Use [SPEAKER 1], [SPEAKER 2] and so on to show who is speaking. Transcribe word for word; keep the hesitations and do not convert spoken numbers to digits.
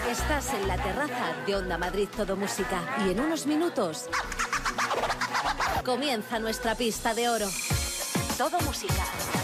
[SPEAKER 1] Estás en la terraza de Onda Madrid Todo Música y en unos minutos comienza nuestra pista de oro. Todo Música.